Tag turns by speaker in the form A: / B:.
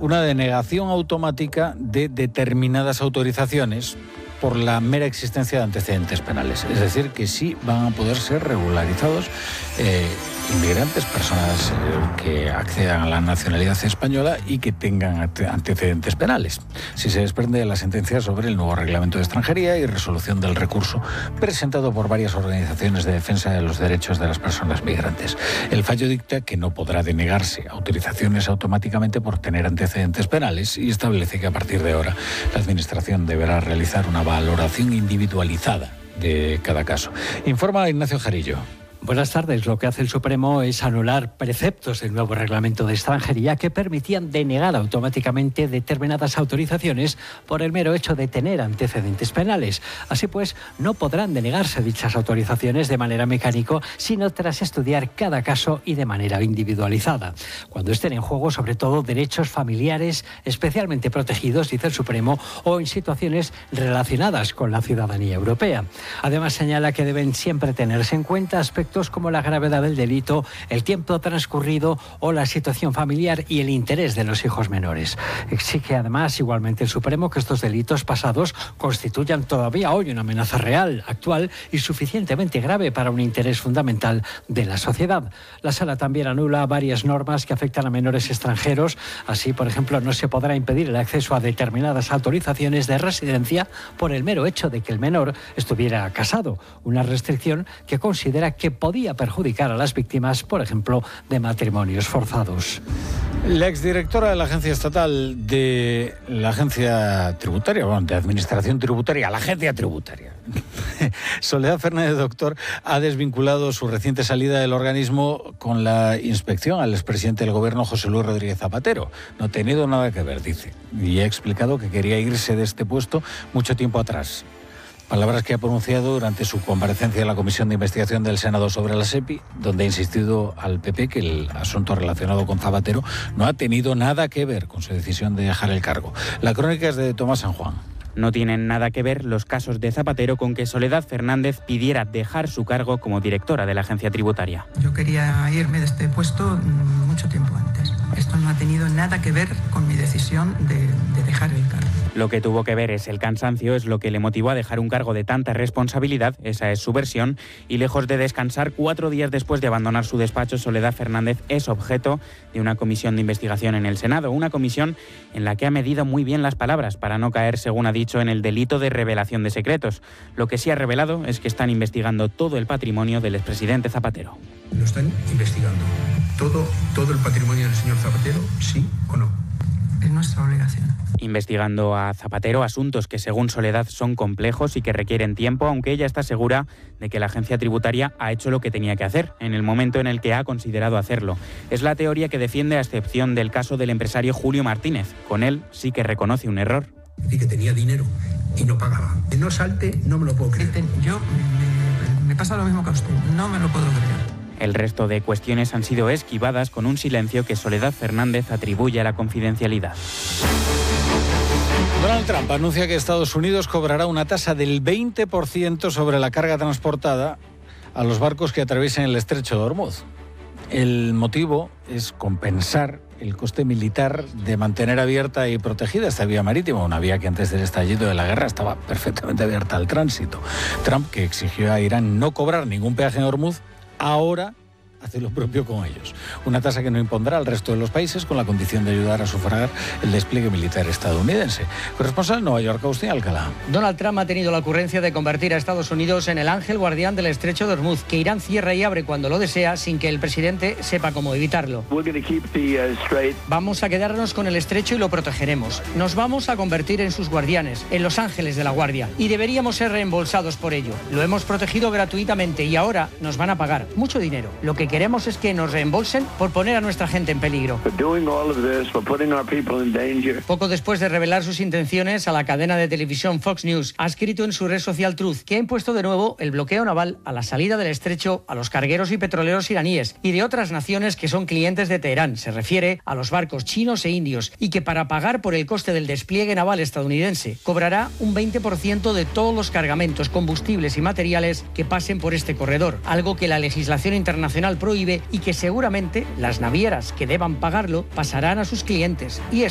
A: una denegación automática de determinadas autorizaciones por la mera existencia de antecedentes penales. Es decir, que sí van a poder ser regularizados inmigrantes, personas que accedan a la nacionalidad española y que tengan antecedentes penales, si se desprende de la sentencia sobre el nuevo reglamento de extranjería y resolución del recurso presentado por varias organizaciones de defensa de los derechos de las personas migrantes. El fallo dicta que no podrá denegarse autorizaciones automáticamente por tener antecedentes penales y establece que a partir de ahora la Administración deberá realizar una valoración individualizada de cada caso. Informa Ignacio Jarillo.
B: Buenas tardes. Lo que hace el Supremo es anular preceptos del nuevo reglamento de extranjería que permitían denegar automáticamente determinadas autorizaciones por el mero hecho de tener antecedentes penales. Así pues, no podrán denegarse dichas autorizaciones de manera mecánica, sino tras estudiar cada caso y de manera individualizada. Cuando estén en juego, sobre todo, derechos familiares especialmente protegidos, dice el Supremo, o en situaciones relacionadas con la ciudadanía europea. Además, señala que deben siempre tenerse en cuenta aspectos como la gravedad del delito, el tiempo transcurrido o la situación familiar y el interés de los hijos menores. Exige además igualmente el Supremo que estos delitos pasados constituyan todavía hoy una amenaza real, actual y suficientemente grave para un interés fundamental de la sociedad. La Sala también anula varias normas que afectan a menores extranjeros. Así, por ejemplo, no se podrá impedir el acceso a determinadas autorizaciones de residencia por el mero hecho de que el menor estuviera casado, una restricción que considera que podía perjudicar a las víctimas, por ejemplo, de matrimonios forzados.
A: La exdirectora de la Agencia Estatal de la Agencia Tributaria, de Administración Tributaria, la Agencia Tributaria, Soledad Fernández Doctor, ha desvinculado su reciente salida del organismo con la inspección al expresidente del Gobierno, José Luis Rodríguez Zapatero. No ha tenido nada que ver, dice, y ha explicado que quería irse de este puesto mucho tiempo atrás. Palabras que ha pronunciado durante su comparecencia en la Comisión de Investigación del Senado sobre la SEPI, donde ha insistido al PP que el asunto relacionado con Zapatero no ha tenido nada que ver con su decisión de dejar el cargo. La crónica es de Tomás San Juan.
C: No tienen nada que ver los casos de Zapatero con que Soledad Fernández pidiera dejar su cargo como directora de la Agencia Tributaria.
D: Yo quería irme de este puesto mucho tiempo antes. Esto no ha tenido nada que ver con mi decisión de dejar el cargo.
C: Lo que tuvo que ver es el cansancio, es lo que le motivó a dejar un cargo de tanta responsabilidad, esa es su versión, y lejos de descansar, 4 días después de abandonar su despacho, Soledad Fernández es objeto de una comisión de investigación en el Senado, una comisión en la que ha medido muy bien las palabras para no caer, según ha dicho, en el delito de revelación de secretos. Lo que sí ha revelado es que están investigando todo el patrimonio del expresidente Zapatero.
E: ¿Lo están investigando? ¿Todo el patrimonio del señor Zapatero? ¿Sí o no?
D: Es nuestra obligación.
C: Investigando a Zapatero, asuntos que según Soledad son complejos y que requieren tiempo, aunque ella está segura de que la agencia tributaria ha hecho lo que tenía que hacer, en el momento en el que ha considerado hacerlo. Es la teoría que defiende, a excepción del caso del empresario Julio Martínez. Con él sí que reconoce un error.
E: Y que tenía dinero y no pagaba. Que no salte, no me lo puedo creer.
D: Me pasa lo mismo que a usted, no me lo puedo creer.
C: El resto de cuestiones han sido esquivadas con un silencio que Soledad Fernández atribuye a la confidencialidad.
A: Donald Trump anuncia que Estados Unidos cobrará una tasa del 20% sobre la carga transportada a los barcos que atraviesen el estrecho de Hormuz. El motivo es compensar el coste militar de mantener abierta y protegida esta vía marítima, una vía que antes del estallido de la guerra estaba perfectamente abierta al tránsito. Trump, que exigió a Irán no cobrar ningún peaje en Hormuz, ahora hace lo propio con ellos. Una tasa que no impondrá al resto de los países con la condición de ayudar a sufragar el despliegue militar estadounidense. Corresponsal en Nueva York, Agustín Alcalá.
F: Donald Trump ha tenido la ocurrencia de convertir a Estados Unidos en el ángel guardián del estrecho de Hormuz, que Irán cierra y abre cuando lo desea sin que el presidente sepa cómo evitarlo. Vamos a quedarnos con el estrecho y lo protegeremos. Nos vamos a convertir en sus guardianes, en los ángeles de la guardia, y deberíamos ser reembolsados por ello. Lo hemos protegido gratuitamente y ahora nos van a pagar mucho dinero. Lo que queremos es que nos reembolsen por poner a nuestra gente en peligro. Poco después de revelar sus intenciones a la cadena de televisión Fox News, ha escrito en su red social Truth que ha impuesto de nuevo el bloqueo naval a la salida del estrecho a los cargueros y petroleros iraníes y de otras naciones que son clientes de Teherán. Se refiere a los barcos chinos e indios, y que para pagar por el coste del despliegue naval estadounidense cobrará un 20% de todos los cargamentos, combustibles y materiales que pasen por este corredor, algo que la legislación internacional prohíbe y que seguramente las navieras que deban pagarlo pasarán a sus clientes. Y